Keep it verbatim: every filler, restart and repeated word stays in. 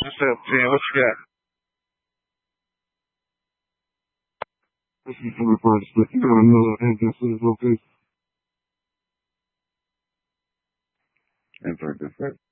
What's up, Tim? What you got? This is for the first, but you got another entrance to this location. Enter this